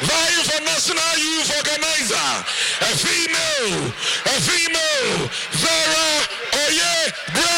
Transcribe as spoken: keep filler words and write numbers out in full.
vying for National Youth Organizer, a female, a female, Vera Oye.